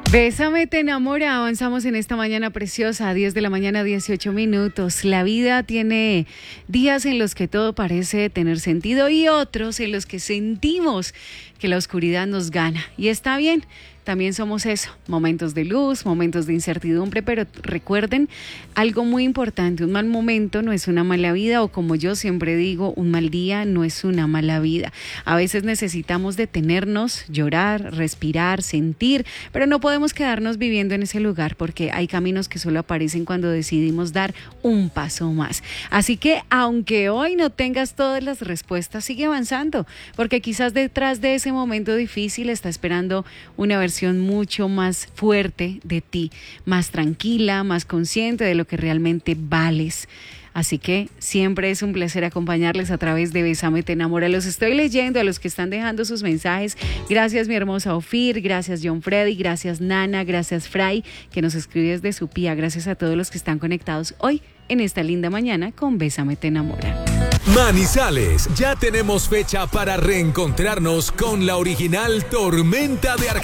Bésame, te enamora. Avanzamos en esta mañana preciosa, 10 de la mañana, 18 minutos. La vida tiene días en los que todo parece tener sentido y otros en los que sentimos que la oscuridad nos gana. Y está bien, también somos eso, momentos de luz, momentos de incertidumbre, pero recuerden algo muy importante, un mal momento no es una mala vida, o como yo siempre digo, un mal día no es una mala vida. A veces necesitamos detenernos, llorar, respirar, sentir, pero no podemos quedarnos viviendo en ese lugar porque hay caminos que solo aparecen cuando decidimos dar un paso más. Así que aunque hoy no tengas todas las respuestas, sigue avanzando, porque quizás detrás de ese momento difícil está esperando una versión mucho más fuerte de ti, más tranquila, más consciente de lo que realmente vales. Así que siempre es un placer acompañarles a través de Bésame, te enamora. Los estoy leyendo, a los que están dejando sus mensajes. Gracias, mi hermosa Ofir, gracias, John Freddy, gracias, Nana, gracias, Fray, que nos escribe desde su pía. Gracias a todos los que están conectados hoy en esta linda mañana con Bésame, te enamora. Manizales, ya tenemos fecha para reencontrarnos con la original Tormenta de Argentina.